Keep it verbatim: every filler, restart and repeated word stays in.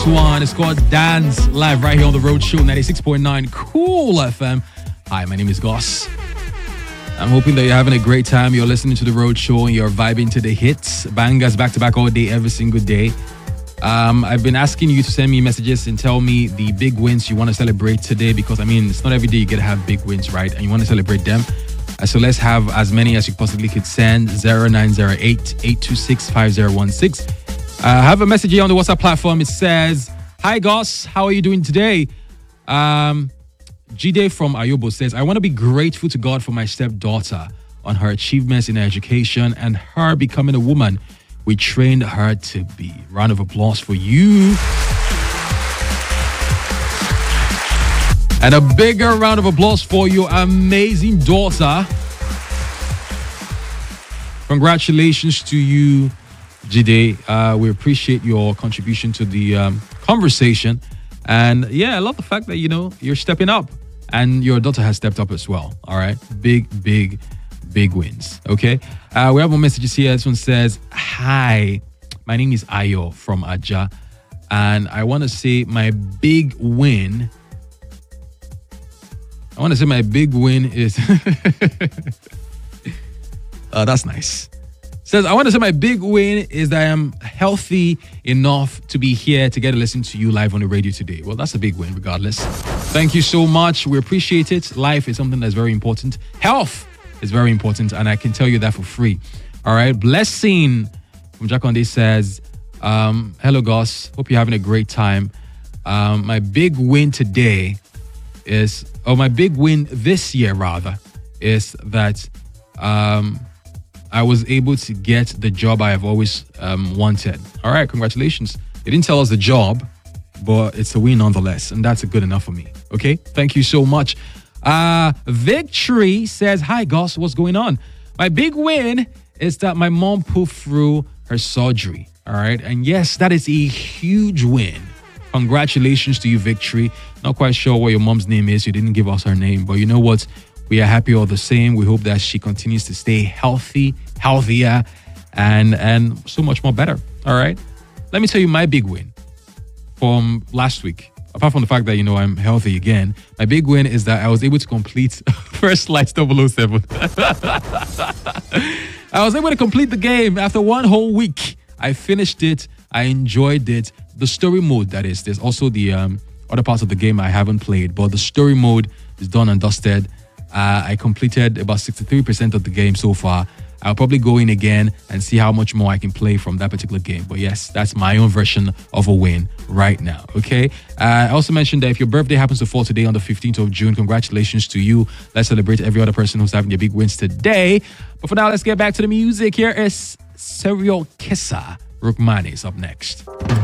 One. It's called Dance live right here on the Road Show ninety-six point nine Cool F M. Hi, my name is Goss. I'm hoping that you're having a great time. You're listening to the Road Show and you're vibing to the hits, bangers back to back all day, every single day. Um, I've been asking you to send me messages and tell me the big wins you want to celebrate today, because I mean, it's not every day you get to have big wins, right? And you want to celebrate them. Uh, so let's have as many as you possibly could send. zero nine zero eight, eight two six, five zero one six. Uh, I have a message here on the WhatsApp platform. It says, "Hi, Goss. How are you doing today?" Um, G-Day from Ayobo says, "I want to be grateful to God for my stepdaughter on her achievements in her education and her becoming a woman we trained her to be." Round of applause for you. And a bigger round of applause for your amazing daughter. Congratulations to you, Jide. Uh, we appreciate your contribution to the um, conversation. And yeah, I love the fact that, you know, you're stepping up and your daughter has stepped up as well. All right. Big, big, big wins. Okay. Uh, we have more messages here. This one says, "Hi, my name is Ayo from Aja. And I want to say my big win. I want to say my big win is." uh, that's nice. Says, "I want to say my big win is that I am healthy enough to be here to get to listen to you live on the radio today." Well, that's a big win regardless. Thank you so much. We appreciate it. Life is something that's very important. Health is very important, and I can tell you that for free. All right. Blessing from Jaconde says, um, "Hello, Goss. Hope you're having a great time. Um, my big win today is, or my big win this year rather, is that um, I was able to get the job I have always um, wanted." All right, congratulations. They didn't tell us the job, but it's a win nonetheless, and that's good enough for me. Okay, thank you so much. Uh, Victory says, "Hi, Goss, what's going on? My big win is that my mom put through her surgery." All right, and yes, that is a huge win. Congratulations to you, Victory. Not quite sure what your mom's name is. You didn't give us her name, but you know what? We are happy all the same. We hope that she continues to stay healthy, healthier, and and so much more better. All right. Let me tell you my big win from last week. Apart from the fact that, you know, I'm healthy again, my big win is that I was able to complete First Light double oh seven. I was able to complete the game after one whole week. I finished it. I enjoyed it. The story mode, that is. There's also the um, other parts of the game I haven't played, but the story mode is done and dusted. Uh, I completed about sixty-three percent of the game so far. I'll probably go in again and see how much more I can play from that particular game. But yes, that's my own version of a win right now, okay? Uh, I also mentioned that if your birthday happens to fall today on the fifteenth of June, congratulations to you. Let's celebrate every other person who's having their big wins today. But for now, let's get back to the music. Here is Serial Kisser. Rukmani is up next.